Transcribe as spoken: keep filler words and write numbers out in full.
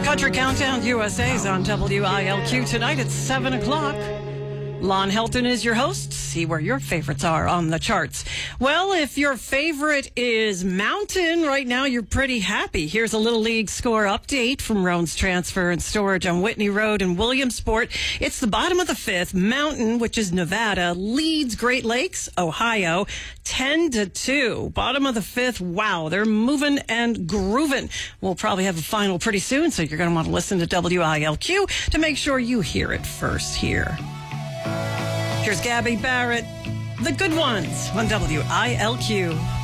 Country Countdown U S A is on W I L Q tonight at seven o'clock. Lon Helton is your host. See where your favorites are on the charts. Well, if your favorite is Mountain, right now you're pretty happy. Here's a Little League score update from Roan's Transfer and Storage on Whitney Road in Williamsport. It's the bottom of the fifth. Mountain, which is Nevada, leads Great Lakes, Ohio, ten to two. Bottom of the fifth. Wow, they're moving and grooving. We'll probably have a final pretty soon, so you're going to want to listen to W I L Q to make sure you hear it first here. Here's Gabby Barrett, The Good Ones on W I L Q.